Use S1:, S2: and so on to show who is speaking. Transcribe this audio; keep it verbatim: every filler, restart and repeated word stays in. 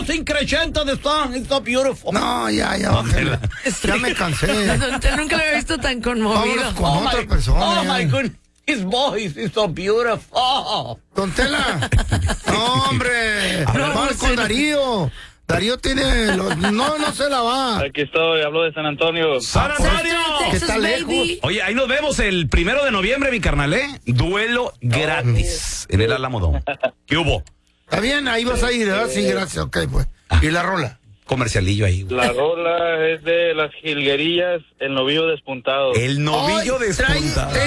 S1: Closing crescendo the song, it's so beautiful.
S2: No, ya, ya, bájala. Ya me cansé.
S3: Don Tela nunca lo había visto tan conmovido.
S2: Vámonos con
S1: Oh
S2: otra
S1: my,
S2: persona.
S1: oh
S2: ya.
S1: my goodness, his voice is so beautiful.
S2: Don Tela. No, hombre. Vamos con Darío. Darío tiene... Los... No, no se la va.
S4: Aquí estoy, hablo de San Antonio.
S1: ¡San Antonio!
S2: Que está lejos.
S1: Oye, ahí nos vemos el primero de noviembre, mi carnal, ¿eh? Duelo gratis en el Alamodón. ¿Qué hubo?
S2: Está bien, ahí vas a ir, ¿verdad? Sí, gracias, ok, pues. ¿Y la rola?
S1: Comercialillo ahí.
S4: La rola es de las jilguerillas, el novillo despuntado.
S1: El novillo
S2: Ay, trae-
S1: despuntado.